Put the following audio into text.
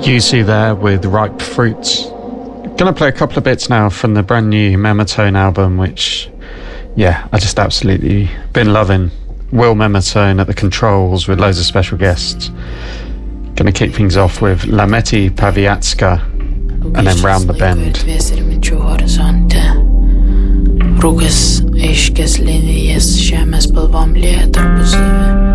Juicy there with Ripe Fruits. Gonna play a couple of bits now from the brand new Mematone album, which, yeah, I just absolutely been loving. Will Mematone at the controls with loads of special guests. Gonna kick things off with Lameti Paviatska and then Round the Bend. Rūkas aiškės linijas, žemės spalvom lieta tarpusavį.